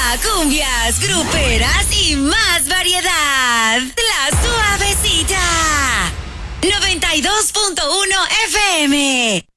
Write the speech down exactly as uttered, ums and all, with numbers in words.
cumbias, gruperas y más variedad. La Suavecita. noventa y dos punto uno F M.